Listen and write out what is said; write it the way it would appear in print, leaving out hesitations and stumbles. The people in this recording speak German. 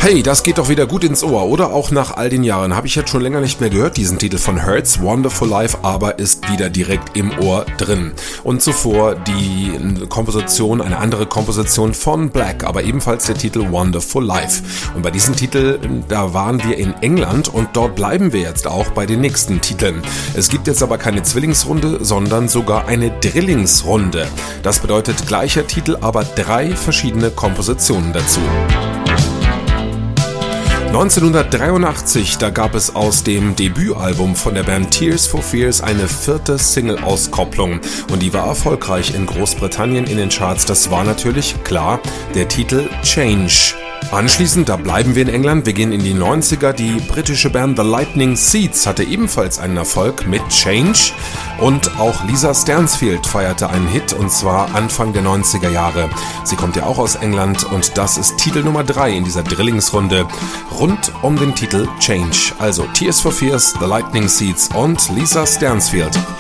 Hey, das geht doch wieder gut ins Ohr, oder? Auch nach all den Jahren. Habe ich jetzt schon länger nicht mehr gehört, diesen Titel von Hurts, Wonderful Life, aber ist wieder direkt im Ohr drin. Und zuvor die Komposition, eine andere Komposition von Black, aber ebenfalls der Titel Wonderful Life. Und bei diesem Titel, da waren wir in England und dort bleiben wir jetzt auch bei den nächsten Titeln. Es gibt jetzt aber keine Zwillingsrunde, sondern sogar eine Drillingsrunde. Das bedeutet gleicher Titel, aber 3 verschiedene Kompositionen dazu. 1983, da gab es aus dem Debütalbum von der Band Tears for Fears eine 4. Single-Auskopplung und die war erfolgreich in Großbritannien in den Charts. Das war natürlich, klar, der Titel Change. Anschließend, da bleiben wir in England, wir gehen in die 90er, die britische Band The Lightning Seeds hatte ebenfalls einen Erfolg mit Change und auch Lisa Stansfield feierte einen Hit und zwar Anfang der 90er Jahre. Sie kommt ja auch aus England und das ist Titel Nummer 3 in dieser Drillingsrunde rund um den Titel Change. Also Tears for Fears, The Lightning Seeds und Lisa Stansfield.